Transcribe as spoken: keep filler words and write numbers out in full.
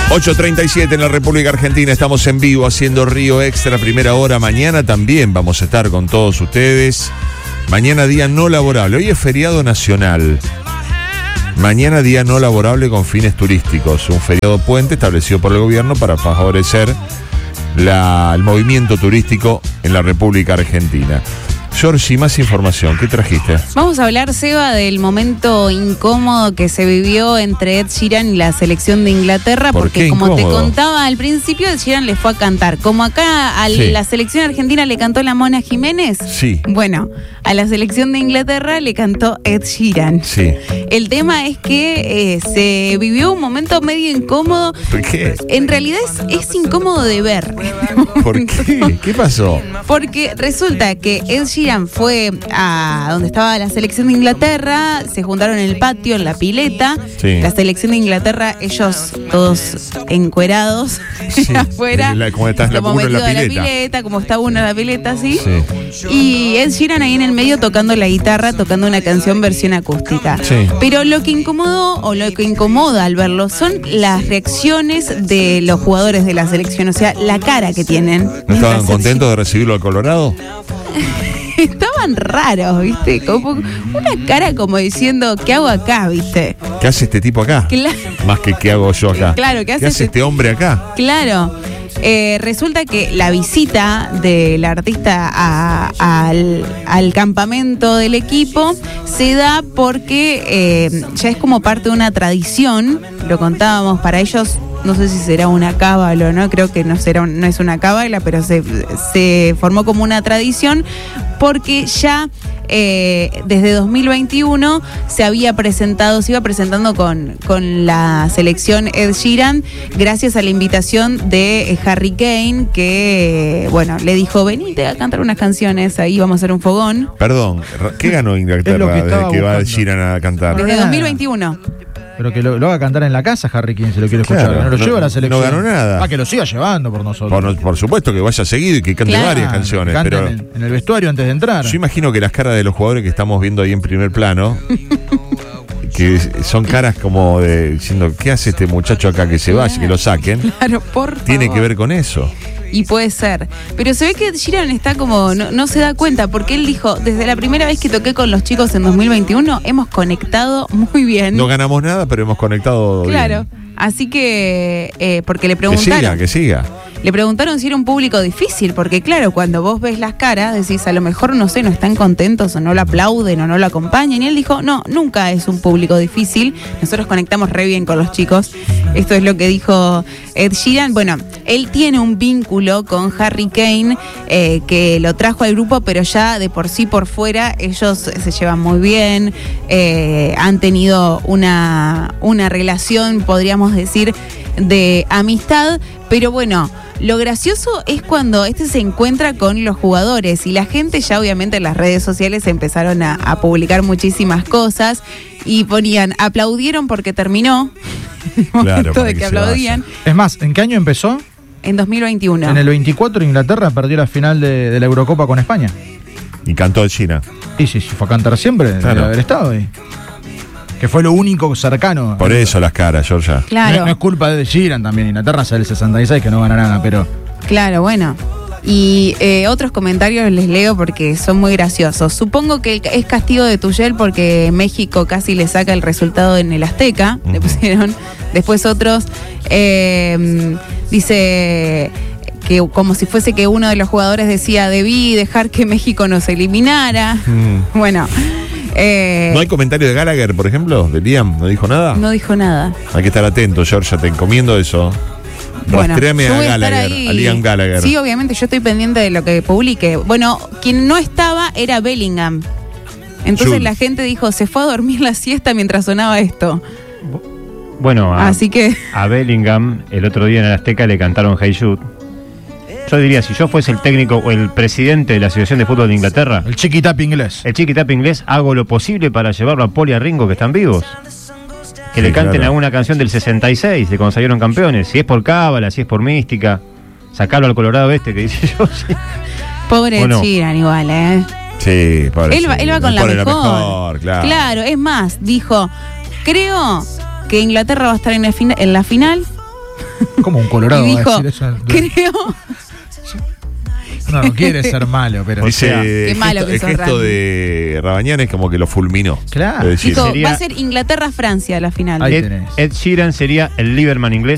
ocho treinta y siete en la República Argentina, estamos en vivo haciendo Río Extra, primera hora. Mañana también vamos a estar con todos ustedes. Mañana día no laborable, hoy es feriado nacional. Mañana día no laborable con fines turísticos, un feriado puente establecido por el gobierno para favorecer la, el movimiento turístico en la República Argentina. Giorgi, más información, ¿qué trajiste? Vamos a hablar, Seba, del momento incómodo que se vivió entre Ed Sheeran y la selección de Inglaterra, ¿Por porque qué como te incómodo? contaba al principio, Ed Sheeran le fue a cantar. Como acá a Sí. la selección argentina le cantó la Mona Jiménez, Sí. bueno, a la selección de Inglaterra le cantó Ed Sheeran. Sí. El tema es que eh, se vivió un momento medio incómodo. ¿Por qué? En realidad es, es incómodo de ver. ¿Por qué? ¿Qué pasó? Porque resulta que Ed Sheeran fue a donde estaba la selección de Inglaterra, se juntaron en el patio, en la pileta. Sí. La selección de Inglaterra, ellos todos encuerados Sí. afuera. La- como estás la- como uno en la metido a pileta. pileta, como está uno en la pileta, así. Sí. Y Ed Sheeran ahí en el medio tocando la guitarra, tocando una canción versión acústica. Sí. Pero lo que incomodó o lo que incomoda al verlo son las reacciones de los jugadores de la selección, o sea, la cara que tienen. ¿No estaban contentos de recibirlo al Colorado? Estaban raros, ¿viste? Como una cara como diciendo, ¿qué hago acá, viste? ¿Qué hace este tipo acá? Cla- Más que ¿qué hago yo acá? Claro, ¿qué hace hace este- este hombre acá? Claro. Eh, resulta que la visita del artista a- al, al campamento del equipo se da porque eh, ya es como parte de una tradición, lo contábamos, para ellos, no sé si será una cábala o no, creo que no, será un- no es una cábala, pero se, se formó como una tradición porque ya eh, desde dos mil veintiuno se había presentado, se iba presentando con, con la selección Ed Sheeran, gracias a la invitación de eh, Harry Kane, que eh, bueno, le dijo, venite a cantar unas canciones, ahí vamos a hacer un fogón. Perdón, ¿qué ganó Inglaterra Es lo que desde estaba que va buscando. Sheeran a cantar? Desde nada. dos mil veintiuno. Pero que lo, lo haga cantar en la casa, Harry King, si lo quiere escuchar. Claro, no lo no- lleva a la selección. no ganó nada. Ah, que lo siga llevando por nosotros. Por, por supuesto que vaya seguido y que cante Claro. varias canciones, Canten pero en, en el vestuario antes de entrar. yo imagino que las caras de los jugadores que estamos viendo ahí en primer plano, que son caras como de diciendo, ¿qué hace este muchacho acá? Que se vaya, que lo saquen. Claro, por favor. Tiene que ver con eso. Y puede ser. Pero se ve que Sheeran está como, no, no se da cuenta, porque él dijo, desde la primera vez que toqué con los chicos en dos mil veintiuno, hemos conectado muy bien. No ganamos nada, pero hemos conectado Claro. bien. Así que, eh, porque le Que preguntaron. siga, que siga. Le preguntaron si era un público difícil, porque claro, cuando vos ves las caras, decís, a lo mejor, no sé, no están contentos o no lo aplauden o no lo acompañan. Y él dijo, no, nunca es un público difícil. Nosotros conectamos re bien con los chicos. Esto es lo que dijo Ed Sheeran. Bueno, él tiene un vínculo con Harry Kane, eh, que lo trajo al grupo, pero ya de por sí por fuera ellos se llevan muy bien, eh, han tenido una, una relación, podríamos decir, de amistad, pero bueno, lo gracioso es cuando este se encuentra con los jugadores y la gente ya obviamente en las redes sociales empezaron a, a publicar muchísimas cosas y ponían, aplaudieron porque terminó, en el Claro, momento para de que que se aplaudían, Es más, ¿en qué año empezó? en dos mil veintiuno. En el veinticuatro Inglaterra perdió la final de, de la Eurocopa con España. Y cantó el China. Y si fue a cantar siempre, Claro. debe haber estado ahí. Que fue lo único cercano. Por eso las caras, Georgia. Claro. No, no es culpa de Sheeran también. Inglaterra es el sesenta y seis que no gana nada, pero. Claro, bueno. Y eh, otros comentarios les leo porque son muy graciosos. Supongo que es castigo de Tuchel porque México casi le saca el resultado en el Azteca. Le Ujú. pusieron. Después otros. eh, dice que como si fuese que uno de los jugadores decía, debí dejar que México nos eliminara. Mm. Bueno. eh, ¿No hay comentario de Gallagher, por ejemplo? ¿De Liam? ¿No dijo nada? no dijo nada. Hay que estar atento, Georgia, te encomiendo eso. Bueno, Rastréame yo a voy a estar Gallagher, ahí. a Liam Gallagher. Sí, obviamente, yo estoy pendiente de lo que publique. Bueno, quien no estaba era Bellingham. Entonces Jules. la gente dijo, se fue a dormir la siesta mientras sonaba esto. Bueno, a, Así que, a Bellingham el otro día en el Azteca le cantaron Hey Jude. Yo diría, si yo fuese el técnico o el presidente de la Asociación de Fútbol de Inglaterra, El chiquitap inglés. el chiquitap inglés, hago lo posible para llevarlo a Paul y a Ringo, que están vivos. Que Sí, le canten claro. alguna canción del sesenta y seis, de cuando salieron campeones. Si es por cábala, si es por mística. Sacarlo al Colorado este, que dice yo. Sí. pobre Bueno. Sheeran igual, ¿eh? Sí, pobre. Él va, sí. él va con la Pone mejor. mejor, claro. Claro, es más, dijo, creo que Inglaterra va a estar en, el fina- en la final. Como un colorado Y va a dijo, decir eso. creo... No, no quiere ser malo, pero. Dice, sea, qué el malo gesto, que el sos, gesto Randy. de Rabañán es como que lo fulminó. Claro. Es decir, Dijo, sería- va a ser Inglaterra-Francia la final. Ahí Ed, tenés. Ed Sheeran sería el Lieberman inglés.